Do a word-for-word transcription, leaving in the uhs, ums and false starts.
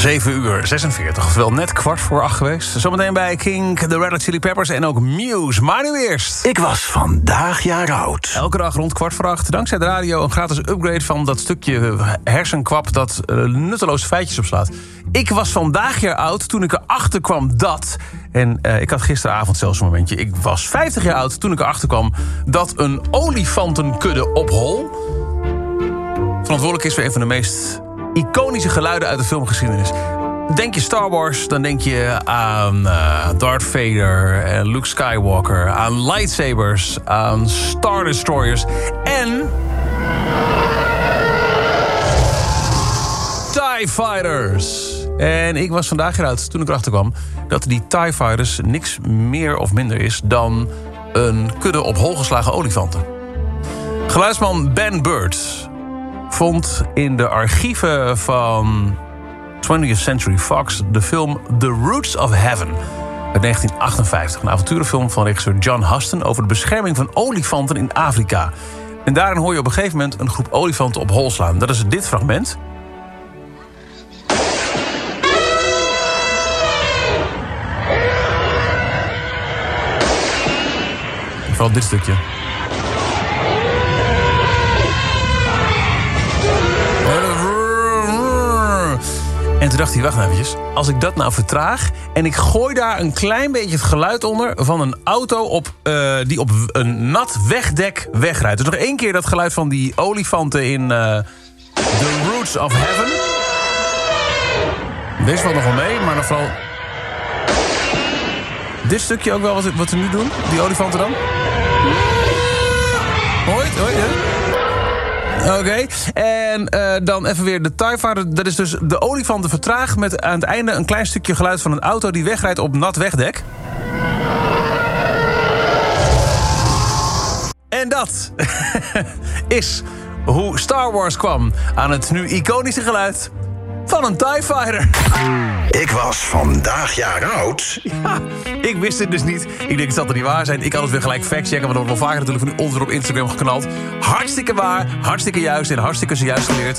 zeven uur zesenveertig, ofwel net kwart voor acht geweest. Zometeen bij King, The Red Hot Chili Peppers en ook Muse. Maar nu eerst. Ik was vandaag jaar oud. Elke dag rond kwart voor acht, dankzij de radio... een gratis upgrade van dat stukje hersenkwap... dat uh, nutteloze feitjes opslaat. Ik was vandaag jaar oud toen ik erachter kwam dat... en uh, ik had gisteravond zelfs een momentje... ik was vijftig jaar oud toen ik erachter kwam... dat een olifantenkudde op hol... verantwoordelijk is voor een van de meest... iconische geluiden uit de filmgeschiedenis. Denk je Star Wars, dan denk je aan uh, Darth Vader en Luke Skywalker... aan lightsabers, aan Star Destroyers en... TIE Fighters. En ik was vandaag eruit toen ik erachter kwam... dat die TIE Fighters niks meer of minder is... dan een kudde op hol geslagen olifanten. Geluidsman Ben Bird... vond in de archieven van twentieth Century Fox... de film The Roots of Heaven uit negentien achtenvijftig. Een avonturenfilm van regisseur John Huston... over de bescherming van olifanten in Afrika. En daarin hoor je op een gegeven moment... een groep olifanten op hol slaan. Dat is dit fragment. Vooral dit stukje. En toen dacht hij, wacht nou eventjes. Als ik dat nou vertraag... en ik gooi daar een klein beetje het geluid onder... van een auto op, uh, die op een nat wegdek wegrijdt. Dus nog één keer dat geluid van die olifanten in... Uh, The Roots of Heaven. Deze valt nog wel mee, maar nog vooral... dit stukje ook wel wat, wat we nu doen. Die olifanten dan. Hoi, hoi, hè? Oké, okay. En uh, dan even weer de TIE Fighter. Dat is dus de olifanten vertraagd met aan het einde een klein stukje geluid van een auto die wegrijdt op nat wegdek. En dat is hoe Star Wars kwam aan het nu iconische geluid van een TIE Fighter. Ik was vandaag jaar oud. Ja, ik wist het dus niet. Ik denk, het zal er niet waar zijn. Ik kan het weer gelijk factchecken, want er wordt wel vaker natuurlijk van u onder op Instagram geknald. Hartstikke waar, hartstikke juist en hartstikke zojuist geleerd.